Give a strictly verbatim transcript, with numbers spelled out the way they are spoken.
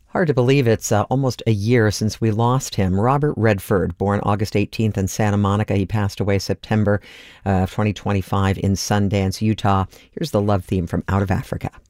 Hard to believe it's uh, almost a year since we lost him. Robert Redford, born August eighteenth in Santa Monica. He passed away September uh, twenty twenty-five in Sundance, Utah. Here's the love theme from Out of Africa.